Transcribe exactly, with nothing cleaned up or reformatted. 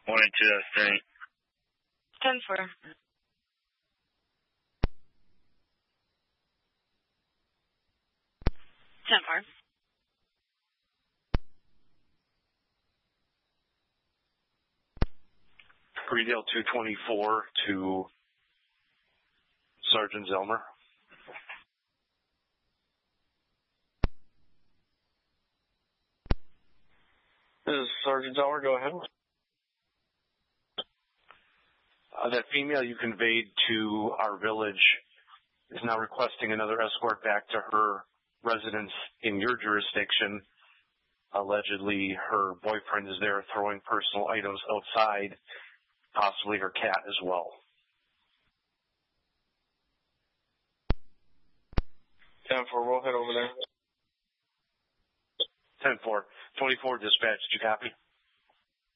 One and two, that's three. ten four. ten four. Greendale two twenty-four to Sergeant Zelmer. This is Sergeant Zelmer. Go ahead. Uh, that female you conveyed to our village is now requesting another escort back to her residence in your jurisdiction. Allegedly, her boyfriend is there throwing personal items outside, possibly her cat as well. ten four, we'll head over there. ten four. twenty-four dispatch, did you copy?